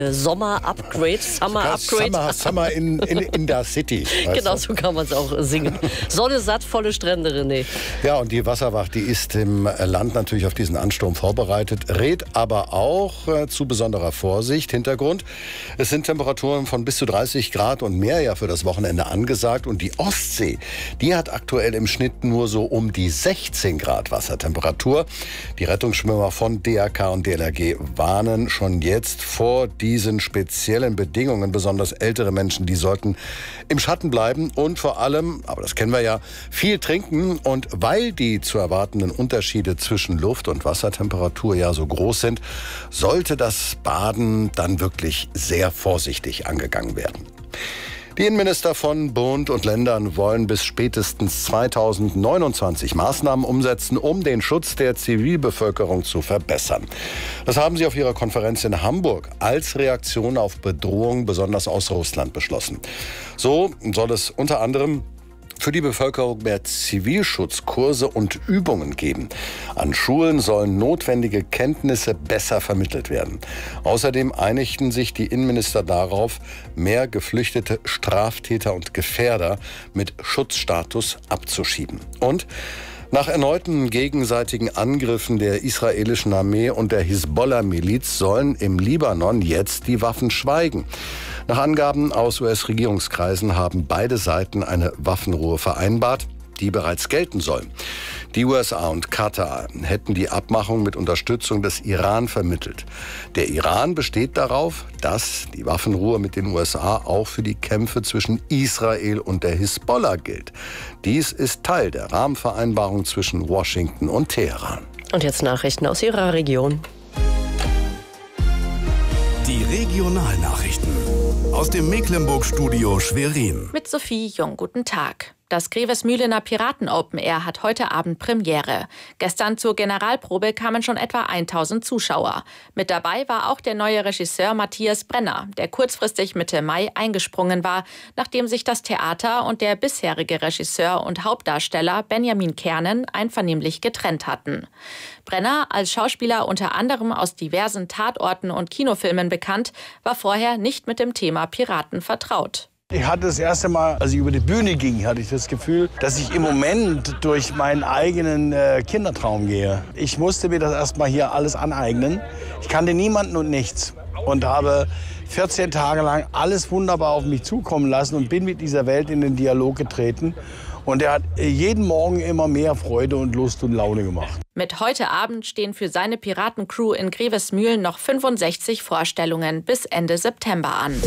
Sommer-Upgrade, Summer-Upgrade. Summer in der City. Genau, so kann man es auch singen. Sonne satt, volle Strände, René. Ja, und die Wasserwacht, die ist im Land natürlich auf diesen Ansturm vorbereitet, rät aber auch zu besonderer Vorsicht. Hintergrund, es sind Temperaturen von bis zu 30 Grad und mehr ja für das Wochenende angesagt. Und die Ostsee, die hat aktuell im Schnitt nur so um die 16 Grad Wassertemperatur. Die Rettungsschwimmer von DRK und DLRG warnen schon jetzt vor diesen speziellen Bedingungen. Besonders ältere Menschen, die sollten im Schatten bleiben und vor allem, aber das kennen wir ja, viel trinken. Und weil die zu erwartenden Unterschiede zwischen Luft- und Wassertemperatur ja so groß sind, sollte das Baden dann wirklich sehr vorsichtig angegangen werden. Die Innenminister von Bund und Ländern wollen bis spätestens 2029 Maßnahmen umsetzen, um den Schutz der Zivilbevölkerung zu verbessern. Das haben sie auf ihrer Konferenz in Hamburg als Reaktion auf Bedrohungen besonders aus Russland beschlossen. So soll es unter anderem für die Bevölkerung mehr Zivilschutzkurse und Übungen geben. An Schulen sollen notwendige Kenntnisse besser vermittelt werden. Außerdem einigten sich die Innenminister darauf, mehr geflüchtete Straftäter und Gefährder mit Schutzstatus abzuschieben. Und nach erneuten gegenseitigen Angriffen der israelischen Armee und der Hisbollah-Miliz sollen im Libanon jetzt die Waffen schweigen. Nach Angaben aus US-Regierungskreisen haben beide Seiten eine Waffenruhe vereinbart, die bereits gelten soll. Die USA und Katar hätten die Abmachung mit Unterstützung des Iran vermittelt. Der Iran besteht darauf, dass die Waffenruhe mit den USA auch für die Kämpfe zwischen Israel und der Hisbollah gilt. Dies ist Teil der Rahmenvereinbarung zwischen Washington und Teheran. Und jetzt Nachrichten aus Ihrer Region. Die Regionalnachrichten aus dem Mecklenburg-Studio Schwerin. Mit Sophie Jung, guten Tag. Das Grevesmühlener Piraten Open Air hat heute Abend Premiere. Gestern zur Generalprobe kamen schon etwa 1000 Zuschauer. Mit dabei war auch der neue Regisseur Matthias Brenner, der kurzfristig Mitte Mai eingesprungen war, nachdem sich das Theater und der bisherige Regisseur und Hauptdarsteller Benjamin Kernen einvernehmlich getrennt hatten. Brenner, als Schauspieler unter anderem aus diversen Tatorten und Kinofilmen bekannt, war vorher nicht mit dem Thema Piraten vertraut. Ich hatte das erste Mal, als ich über die Bühne ging, hatte ich das Gefühl, dass ich im Moment durch meinen eigenen Kindertraum gehe. Ich musste mir das erst mal hier alles aneignen. Ich kannte niemanden und nichts und habe 14 Tage lang alles wunderbar auf mich zukommen lassen und bin mit dieser Welt in den Dialog getreten. Und er hat jeden Morgen immer mehr Freude und Lust und Laune gemacht. Mit heute Abend stehen für seine Piratencrew in Grevesmühlen noch 65 Vorstellungen bis Ende September an.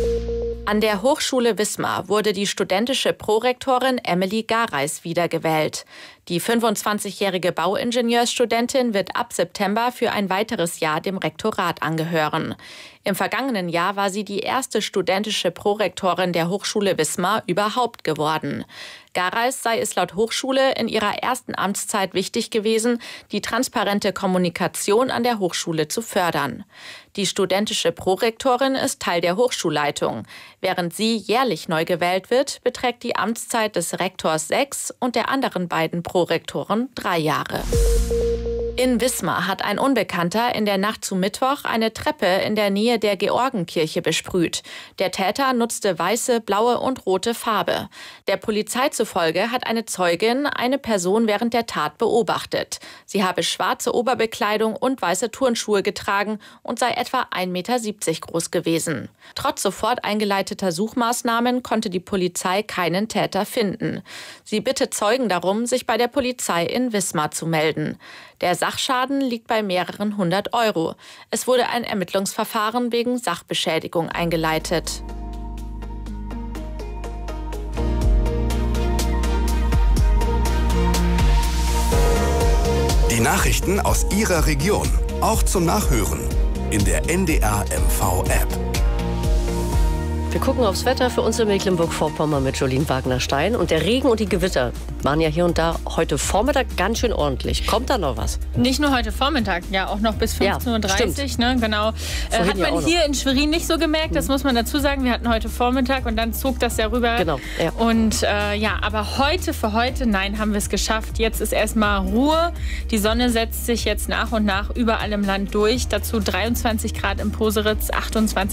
An der Hochschule Wismar wurde die studentische Prorektorin Emily Gareis wiedergewählt. Die 25-jährige Bauingenieursstudentin wird ab September für ein weiteres Jahr dem Rektorat angehören. Im vergangenen Jahr war sie die erste studentische Prorektorin der Hochschule Wismar überhaupt geworden. Gareis sei es laut Hochschule in ihrer ersten Amtszeit wichtig gewesen, die transparente Kommunikation an der Hochschule zu fördern. Die studentische Prorektorin ist Teil der Hochschulleitung. Während sie jährlich neu gewählt wird, beträgt die Amtszeit des Rektors 6 und der anderen beiden Prorektoren 3 Jahre. In Wismar hat ein Unbekannter in der Nacht zu Mittwoch eine Treppe in der Nähe der Georgenkirche besprüht. Der Täter nutzte weiße, blaue und rote Farbe. Der Polizei zufolge hat eine Zeugin eine Person während der Tat beobachtet. Sie habe schwarze Oberbekleidung und weiße Turnschuhe getragen und sei etwa 1,70 Meter groß gewesen. Trotz sofort eingeleiteter Suchmaßnahmen konnte die Polizei keinen Täter finden. Sie bittet Zeugen darum, sich bei der Polizei in Wismar zu melden. Der Sachschaden liegt bei mehreren 100 €. Es wurde ein Ermittlungsverfahren wegen Sachbeschädigung eingeleitet. Die Nachrichten aus Ihrer Region, auch zum Nachhören in der NDR MV App. Wir gucken aufs Wetter für uns in Mecklenburg-Vorpommern mit Jolien Wagner-Stein. Und der Regen und die Gewitter waren ja hier und da heute Vormittag ganz schön ordentlich. Kommt da noch was? Nicht nur heute Vormittag, ja auch noch bis 15:30 Uhr. Ne, genau. Hat man hier in Schwerin nicht so gemerkt, das muss man dazu sagen. Wir hatten heute Vormittag und dann zog das ja rüber. Genau. Ja. Und aber für heute, nein, haben wir es geschafft. Jetzt ist erstmal Ruhe. Die Sonne setzt sich jetzt nach und nach überall im Land durch. Dazu 23 Grad in Poseritz, 28